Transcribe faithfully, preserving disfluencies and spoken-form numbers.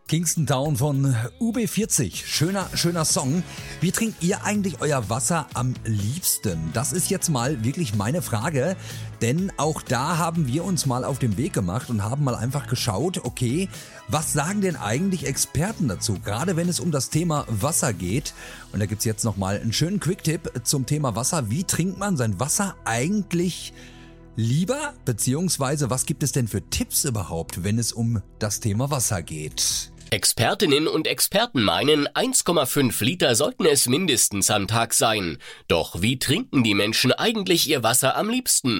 Kingston Town von U B vierzig. Schöner, schöner Song. Wie trinkt ihr eigentlich euer Wasser am liebsten? Das ist jetzt mal wirklich meine Frage, denn auch da haben wir uns mal auf den Weg gemacht und haben mal einfach geschaut, okay, was sagen denn eigentlich Experten dazu, gerade wenn es um das Thema Wasser geht? Und da gibt's jetzt nochmal einen schönen Quick-Tipp zum Thema Wasser. Wie trinkt man sein Wasser eigentlich lieber? Beziehungsweise was gibt es denn für Tipps überhaupt, wenn es um das Thema Wasser geht? Expertinnen und Experten meinen, eins Komma fünf Liter sollten es mindestens am Tag sein. Doch wie trinken die Menschen eigentlich ihr Wasser am liebsten?